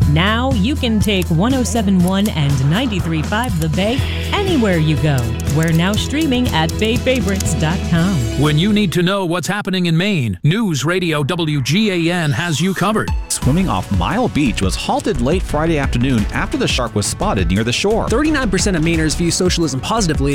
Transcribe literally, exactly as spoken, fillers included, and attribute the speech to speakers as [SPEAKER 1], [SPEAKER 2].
[SPEAKER 1] Now you can take one oh seven point one and ninety-three point five The Bay anywhere you go. We're now streaming at bay favorites dot com.
[SPEAKER 2] When you need to know what's happening in Maine, News Radio W G A N has you covered.
[SPEAKER 3] Swimming off Mile Beach was halted late Friday afternoon after the shark was spotted near the shore.
[SPEAKER 4] thirty-nine percent of Mainers view socialism positively.